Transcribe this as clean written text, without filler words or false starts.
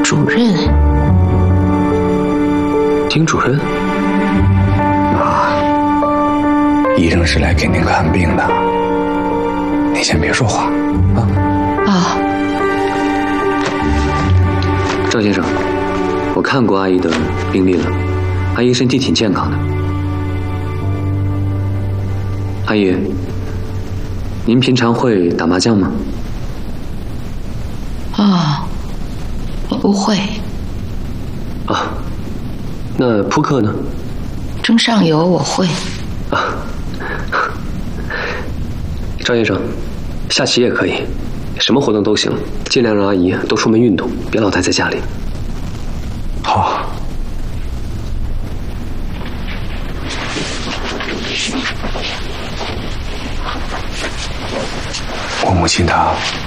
主任。 丁主任？ 医生是来给您看病的，你先别说话啊。 啊， 赵先生，我看过阿姨的病历了，阿姨身体挺健康的。阿姨，您平常会打麻将吗？ 我不会。 啊，那扑克呢？ 中上游我会。 啊，赵先生，下棋也可以，什么活动都行，尽量让阿姨多出门运动，别老待在家里。 好。我母亲她